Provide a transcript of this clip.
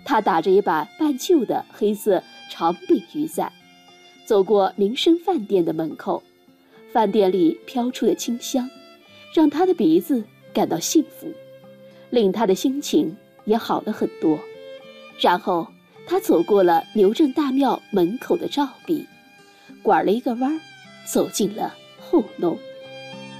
他打着一把半旧的黑色长柄雨伞，走过民生饭店的门口。饭店里飘出的清香，让他的鼻子感到幸福，令他的心情也好了很多。然后他走过了牛正大庙门口的照壁，拐了一个弯，走进了后弄。